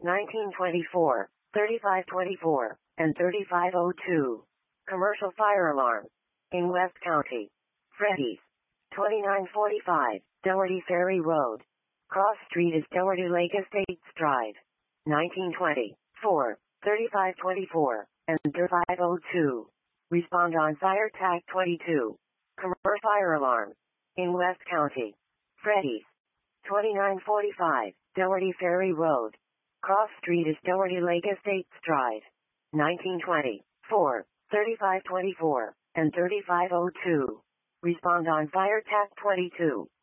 1924, 3524, and 3502. Commercial fire alarm. In West County. Freddy's. 2945, Doherty Ferry Road. Cross Street is Doherty Lake Estates Drive. 1924, 3524, and 3502. Respond on fire tag 22. Commercial fire alarm. In West County. Freddy's. 2945, Doherty Ferry Road. Cross Street is Doherty Lake Estates Drive. 1924, 3524, and 3502. Respond on fire tag 22.